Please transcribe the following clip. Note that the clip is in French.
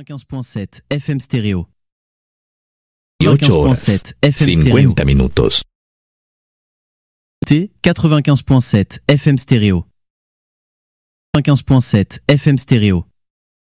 95.7 FM stéréo. 8 horas, 95.7 FM stéréo. 50 minutos. T 95.7 FM stéréo. 95.7 FM stéréo.